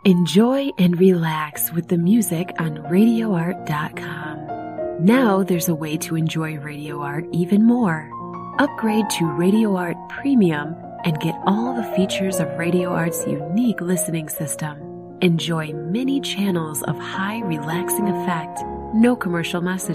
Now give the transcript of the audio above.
Enjoy and relax with the music on RadioArt.com. Now there's a way to enjoy Radio Art even more. Upgrade to Radio Art Premium and get all the features of Radio Art's unique listening system. Enjoy many channels of high relaxing effect, no commercial messages.